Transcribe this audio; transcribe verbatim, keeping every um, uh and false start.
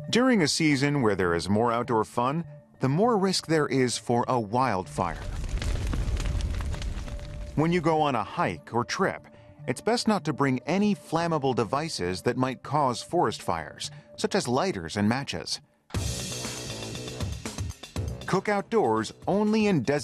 During a season where there is more outdoor fun, the more risk there is for a wildfire. When you go on a hike or trip, it's best not to bring any flammable devices that might cause forest fires, such as lighters and matches. Cook outdoors only in designated